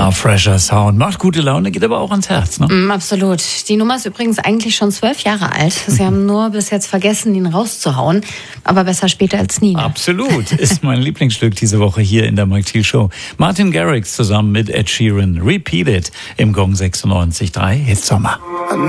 Ja, fresher Sound. Macht gute Laune, geht aber auch ans Herz, ne? Absolut. Die Nummer ist übrigens eigentlich schon 12 Jahre alt. Sie haben nur bis jetzt vergessen, ihn rauszuhauen. Aber besser später als nie. Ne? Absolut. Ist mein Lieblingsstück diese Woche hier in der Mike Thiel Show. Martin Garrix zusammen mit Ed Sheeran. Repeat It im Gong 96.3 Hitsommer.